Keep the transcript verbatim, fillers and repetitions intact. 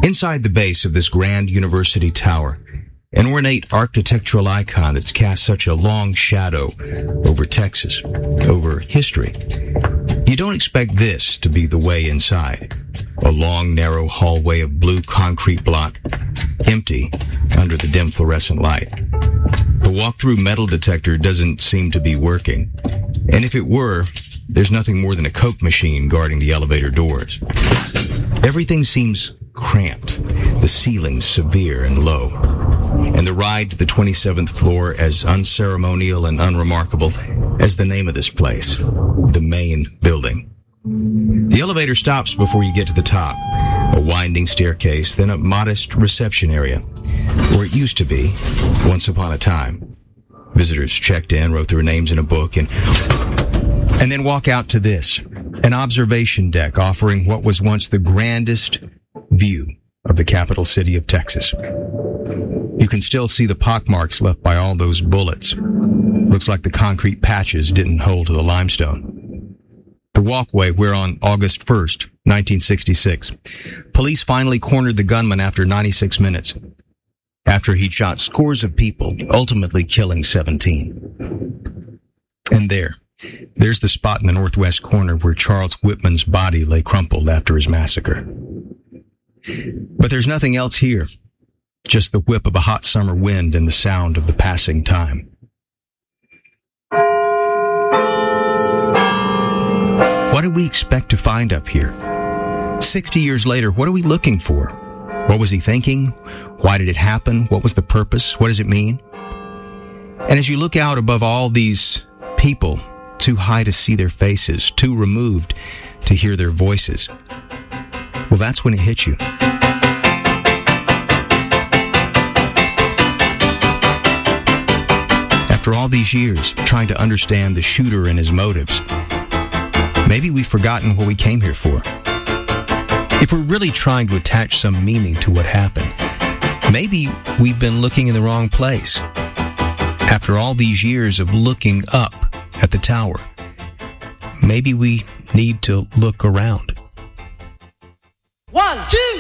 Inside the base of this grand university tower, an ornate architectural icon that's cast such a long shadow over Texas, over history. You don't expect this to be the way inside. A long, narrow hallway of blue concrete block, empty under the dim fluorescent light. The walk-through metal detector doesn't seem to be working. And if it were, there's nothing more than a Coke machine guarding the elevator doors. Everything seems cramped, the ceilings severe and low, and the ride to the twenty-seventh floor as unceremonial and unremarkable as the name of this place, the main building. The elevator stops before you get to the top, a winding staircase, then a modest reception area, where it used to be once upon a time. Visitors checked in, wrote their names in a book, and and then walk out to this, an observation deck offering what was once the grandest view of the capital city of Texas. You can still see the pockmarks left by all those bullets. Looks like the concrete patches didn't hold to the limestone. The walkway, where on August first, nineteen sixty-six, police finally cornered the gunman after ninety-six minutes, after he'd shot scores of people, ultimately killing seventeen. And there, there's the spot in the northwest corner where Charles Whitman's body lay crumpled after his massacre. But there's nothing else here, just the whip of a hot summer wind and the sound of the passing time. What did we expect to find up here? Sixty years later, what are we looking for? What was he thinking? Why did it happen? What was the purpose? What does it mean? And as you look out above all these people, too high to see their faces, too removed to hear their voices, well, that's when it hits you. After all these years, trying to understand the shooter and his motives, maybe we've forgotten what we came here for. If we're really trying to attach some meaning to what happened, maybe we've been looking in the wrong place. After all these years of looking up at the tower, maybe we need to look around. One, two,